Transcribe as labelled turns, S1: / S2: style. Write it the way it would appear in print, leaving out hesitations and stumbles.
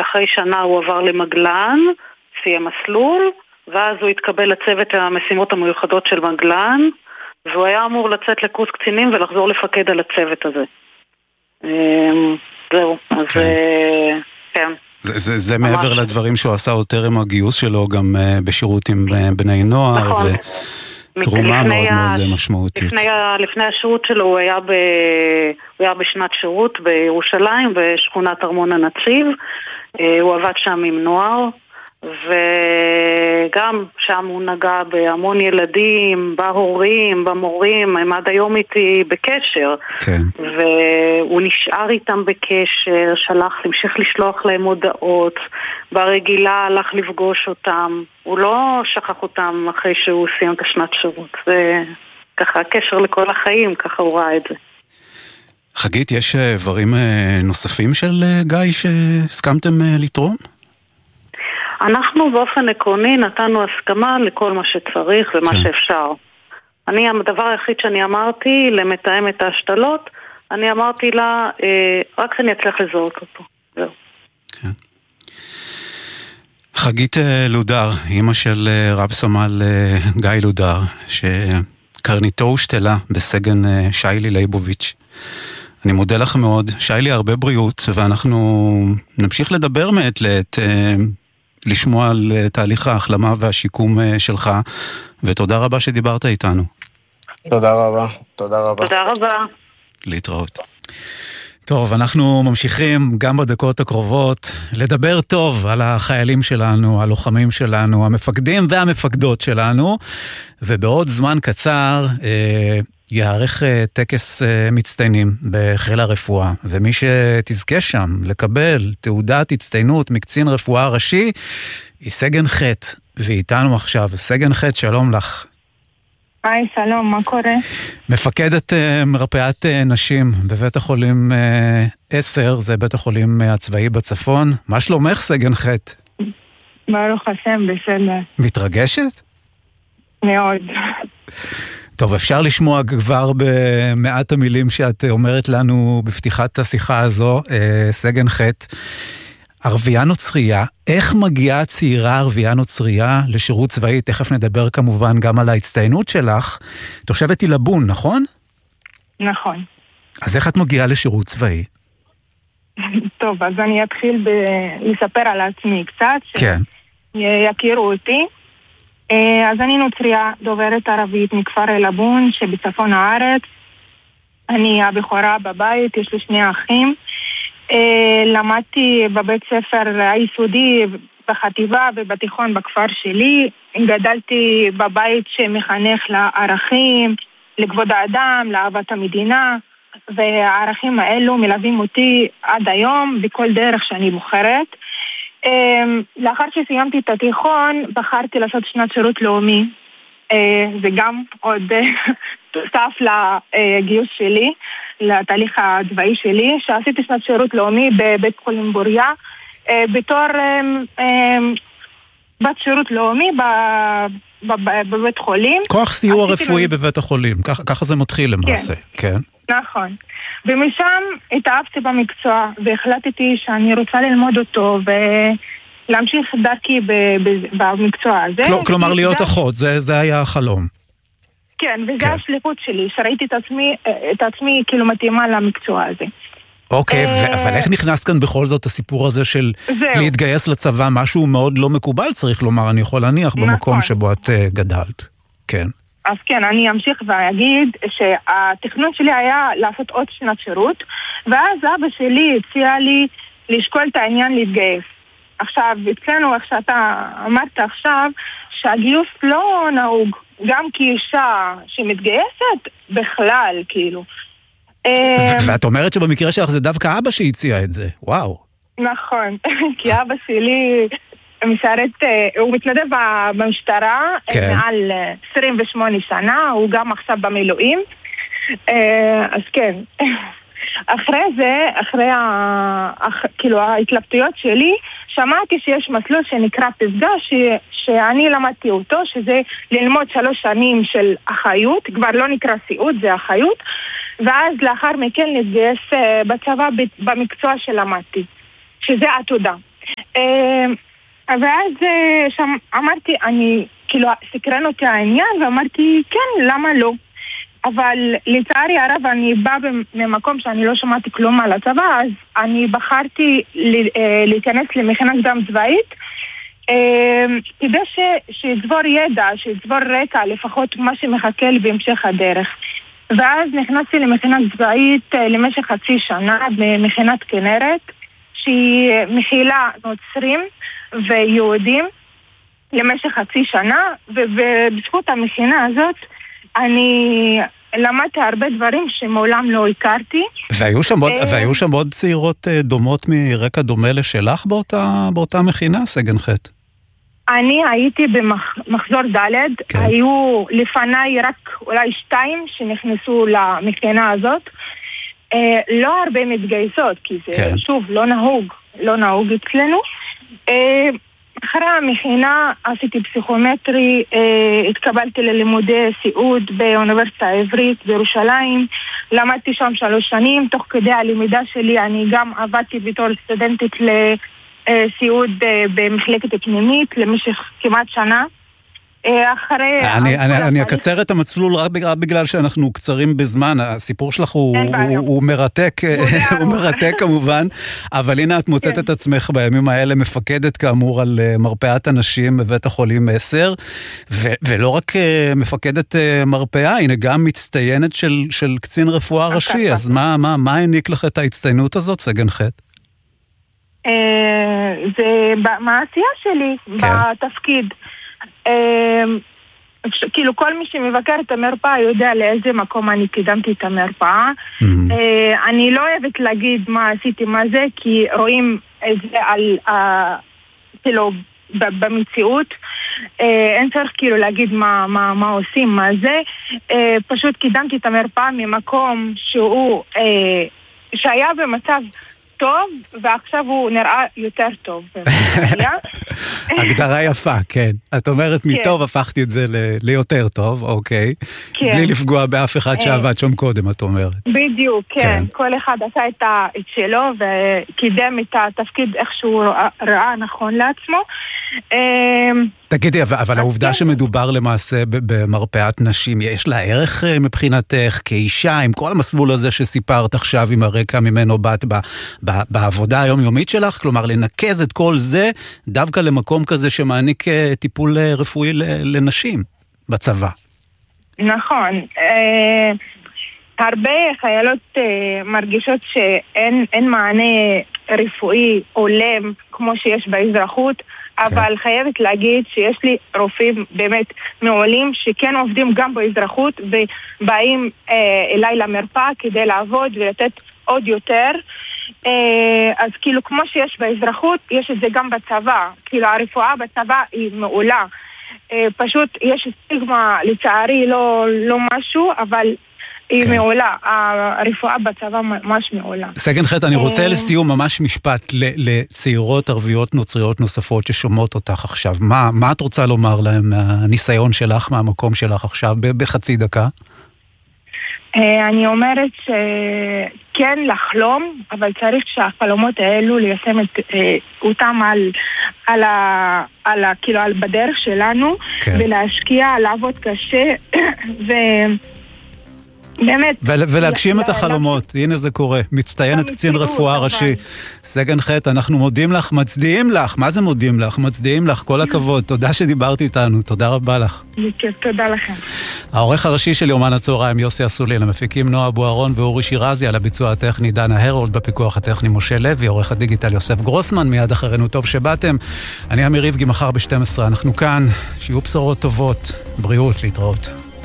S1: אחרי שנה הוא עבר למגלן, סיים מסלול, ואז הוא התקבל לצוות המשימות המיוחדות של מגלן, והוא היה אמור לצאת לקורס קצינים ולחזור לפקד על הצוות הזה. זהו, אז כן.
S2: זה מעבר לדברים שהוא עשה יותר עם הגיוס שלו, גם בשירות עם בני נוער, ותרומה מאוד מאוד משמעותית.
S1: לפני השירות שלו הוא היה בשנת שירות בירושלים, בשכונת ארמון הנציב, הוא עבד שם עם נוער, וגם שם הוא נגע בהמון ילדים, בהורים, במורים, הם עד היום איתי בקשר,
S2: כן.
S1: והוא נשאר איתם בקשר, המשיך לשלוח להם הודעות, ברגילה הלך לפגוש אותם, הוא לא שכח אותם אחרי שהוא סיים את השנת שירות, זה ככה קשר לכל החיים, ככה הוא ראה את זה.
S2: חגית, יש דברים נוספים של גיא שהסכמתם לתרום?
S1: אנחנו באופן עקרוני נתנו הסכמה לכל מה שצריך ומה שאפשר. הדבר היחיד שאני אמרתי למתאמת ההשתלות, אני אמרתי לה, רק שאני אצליח לזהות אותו. זהו.
S2: כן. חגית לודר, אמא של רב סמל גיא לודר, שקרניתו הושתלה בסגן שיילי ליבוביץ'. אני מודה לך מאוד. שיילי, הרבה בריאות, ואנחנו נמשיך לדבר מעת לעת, לשמוע על תהליך ההחלמה והשיקום שלך, ותודה רבה שדיברת איתנו.
S3: תודה רבה, תודה רבה.
S1: תודה רבה.
S2: להתראות. טוב, אנחנו ממשיכים גם בדקות הקרובות לדבר טוב על החיילים שלנו, הלוחמים שלנו, המפקדים והמפקדות שלנו, ובעוד זמן קצר יערך טקס מצטיינים בחיל הרפואה, ומי שתזכה שם לקבל תעודת הצטיינות מקצין רפואה ראשי היא סגן ח', ואיתנו עכשיו סגן ח', שלום לך.
S4: היי, שלום, מה קורה?
S2: מפקדת מרפאת נשים בבית החולים 10, זה בית החולים הצבאי בצפון. מה שלומך, סגן ח'?
S4: ברוך השם, בסדר.
S2: מתרגשת?
S4: מאוד.
S2: טוב, אפשר לשמוע כבר במעט המילים שאת אומרת לנו בפתיחת השיחה הזו, סגן ח', ערבייה נוצרייה. איך מגיעה צעירה ערבייה נוצרייה לשירות צבאי? תכף נדבר כמובן גם על ההצטיינות שלך. תושבת אילבון, נכון?
S4: נכון.
S2: אז איך את מגיעה לשירות צבאי?
S4: טוב, אז אני אתחיל לספר על עצמי קצת,
S2: כן.
S4: שיכירו אותי. אז אני נוצריה דוברת ערבית מכפר אילבון שבצפון הארץ. אני הבכורה בבית, יש לי 2 אחים. למדתי בבית ספר היסודי, בחטיבה ובתיכון בכפר שלי. גדלתי בבית שמחנך לערכים, לכבוד האדם, לאהבת המדינה, והערכים האלו מלווים אותי עד היום בכל דרך שאני בוחרת. לאחר שסיימתי את התיכון, בחרתי לעשות שנת שירות לאומי. זה גם עוד תוסף לגיוס שלי, לתהליך הצבאי שלי, שעשיתי שנת שירות לאומי בבית חולים בוריה, בתור בת שירות לאומי בבית חולים.
S2: כוח סיוע רפואי בבית החולים, ככה זה מתחיל למעשה, כן.
S4: נכון. ומשם התאהבתי במקצוע, והחלטתי שאני רוצה ללמוד אותו, ולהמשיך דרכי במקצוע הזה.
S2: כלומר להיות אחות, זה היה החלום.
S4: כן, וזה השליחות שלי, שראיתי את עצמי כאילו מתאימה למקצוע הזה.
S2: אוקיי, אבל איך נכנס כאן בכל זאת הסיפור הזה של להתגייס לצבא? משהו מאוד לא מקובל, צריך לומר, אני יכול להניח במקום שבו את גדלת. כן.
S4: אז כן, אני אמשיך ואגיד שהתכנון שלי היה לעשות עוד שנת שירות, ואז אבא שלי הציע לי לשקול את העניין להתגייס. עכשיו, אצלנו, איך שאתה אמרת עכשיו, שהגיוס לא נהוג, גם כאישה שמתגייסת בכלל, כאילו.
S2: ואת אומרת שבמקרה שלך זה דווקא אבא שהציע את זה, וואו.
S4: נכון, כי אבא שלי משרת, הוא מתנדב במשטרה מעל 28 שנה, הוא גם עכשיו במילואים, אז כן. אחרי זה, כאילו ההתלבטויות שלי, שמעתי שיש מסלול שנקרא פסגה, שאני למדתי אותו, שזה ללמוד 3 שנים של אחיות, כבר לא נקרא סיעוד, זה אחיות, ואז לאחר מכן להתגייס בצבא במקצוע שלמדתי, שזה עתודה. ואז שם אמרתי, אני, כאילו, סקרן אותי העניין, ואמרתי, כן, למה לא? אבל לצערי הרב אני באה ממקום שאני לא שמעתי כלום על הצבא, אז אני בחרתי להיכנס למכינה קדם צבאית, כדי שיצבור ידע, שיצבור רקע, לפחות מה שמחכה לי בהמשך הדרך. ואז נכנסתי למכינה צבאית למשך חצי שנה במכינת כנרת, שהיא מכילה נוצרים ויהודים למשך חצי שנה, ובזכות המכינה הזאת אני למדתי הרבה דברים שמעולם לא הכרתי.
S2: והיו שם עוד צעירות דומות מרקע דומה לשלך באותה מכינה, סגן ח'?
S4: אני הייתי במחזור ד', כן. היו לפניי רק אולי 2 שנכנסו למכינה הזאת. לא הרבה מתגייסות, כי זה כן. שוב לא נהוג אצלנו. אחרי המכינה עשיתי פסיכומטרי, התקבלתי ללימודי סיעוד באוניברסיטה העברית בירושלים, למדתי שם 3 שנים, תוך כדי הלימודה שלי אני גם עבדתי בתור סטודנטית לסיעוד במחלקת פנימית למשך כמעט שנה.
S2: אני אקצר את המצלול רק בגלל שאנחנו קצרים בזמן, הסיפור שלך הוא מרתק, הוא מרתק כמובן, אבל הנה את מוצאת את עצמך בימים האלה מפקדת כאמור על מרפאת הנשים בבית החולים 10, ולא רק מפקדת מרפאה, הנה גם מצטיינת של קצין רפואה ראשי, אז מה העניק לך את ההצטיינות הזאת, סגן ח'?
S4: זה מהעשייה שלי בתפקיד. כאילו כל מי שמבקר את המרפאה יודע לאיזה מקום אני קידמתי את המרפאה. אני לא אוהבת להגיד מה עשיתי מה זה, כי רואים את זה על כאילו במציאות. אין צריך כאילו להגיד מה עושים, מה זה. פשוט קידמתי את המרפאה ממקום שהיה במצב טוב, ועכשיו הוא נראה יותר טוב.
S2: הגדרה יפה, כן. את אומרת מטוב הפכתי את זה ליותר טוב, אוקיי. בלי לפגוע באף אחד שעבד שם קודם, את אומרת.
S4: בדיוק, כן. כל אחד עשה את שלו, וקידם את התפקיד איך שהוא ראה נכון לעצמו.
S2: תגידי, אבל העובדה שמדובר למעשה במרפאת נשים, יש לה ערך מבחינתך כאישה, עם כל המסלול הזה שסיפרת עכשיו, עם הרקע ממנו באת בעבודה היומיומית שלך? כלומר, לנקז את כל זה דווקא למקום כזה שמעניק טיפול רפואי לנשים בצבא.
S4: נכון. הרבה חיילות מרגישות שאין מענה רפואי עולם כמו שיש באזרחות, אבל חייבת להגיד שיש לי רופאים באמת מעולים שכן עובדים גם באזרחות ובאים אליי למרפאה כדי לעבוד ולתת עוד יותר. אז כאילו כמו שיש באזרחות יש את זה גם בצבא, כאילו הרפואה בצבא היא מעולה, פשוט יש סטיגמה לצערי לא משהו, אבל היא מעולה, הרפואה בצבא ממש מעולה.
S2: סגן ח', אני רוצה לסיום ממש משפט לצעירות ערביות נוצריות נוספות ששומעות אותך עכשיו. מה את רוצה לומר להם מהניסיון שלך, מהמקום שלך עכשיו, בחצי דקה?
S4: אני אומרת שכן לחלום, אבל צריך שהחלומות האלו ליישם אותם כאילו בדרך שלנו, ולהשקיע, לעבוד קשה, באמת.
S2: ולהגשים את החלומות, הנה זה קורה, מצטיינת קצין רפואה ראשי. סגן ח', אנחנו מודים לך, מצדיעים לך, מה זה מודים לך? מצדיעים לך, כל הכבוד, תודה שדיברת איתנו, תודה רבה לך.
S4: תודה לכם.
S2: העורך הראשי של יומן הצהריים יוסי אסולין, המפיקים נועה בוארון ואורי שירזי, על הביצוע הטכני דנה הרולד, בפיקוח הטכני משה לוי, עורך הדיגיטל יוסף גרוסמן, מיד אחרינו טוב שבאתם. אני אמיר ריבגי, מחר ב-12, אנחנו כאן, שיהיו בשורות טובות, בריאות, להתראות.